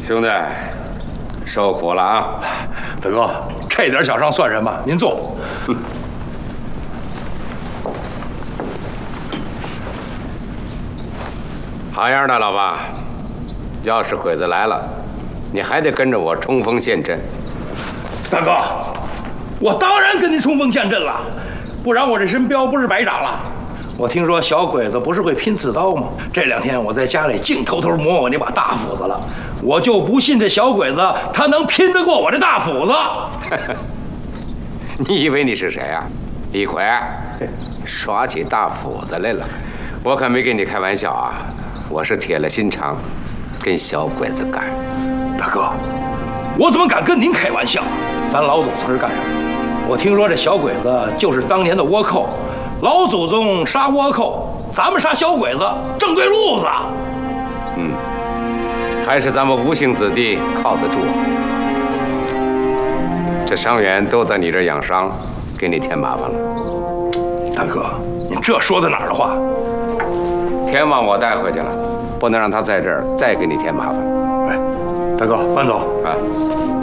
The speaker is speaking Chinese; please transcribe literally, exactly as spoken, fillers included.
兄弟，受苦了啊！ 大哥，这点小伤算什么？您坐。 哼。好样的，老八！要是鬼子来了，你还得跟着我冲锋陷阵。 大哥，我当然跟您冲锋陷阵了，不然我这身膘不是白长了。我听说小鬼子不是会拼刺刀吗？这两天我在家里净偷偷磨我那把大斧子了，我就不信这小鬼子他能拼得过我这大斧子。 你以为你是谁啊？李逵，耍起大斧子来了？我可没跟你开玩笑啊！我是铁了心肠，跟小鬼子干。 大哥，我怎么敢跟您开玩笑？咱老祖宗是干什么？我听说这小鬼子就是当年的倭寇。老祖宗杀倭寇，咱们杀小鬼子，正对路子。 嗯，还是咱们吴姓子弟靠得住。这伤员都在你这儿养伤，给你添麻烦了。 大哥，您这说的哪儿的话？ 天王我带回去了，不能让他在这儿再给你添麻烦。 哎，大哥，慢走啊。